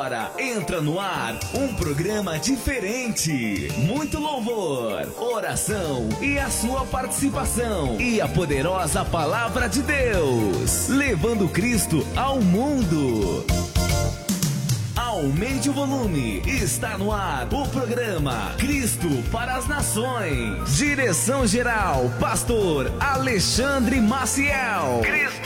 Agora entra no ar um programa diferente. Muito louvor, oração e a sua participação. E a poderosa palavra de Deus, levando Cristo ao mundo. Aumente o volume. Está no ar o programa Cristo para as Nações. Direção geral, Pastor Alexandre Maciel. Cristo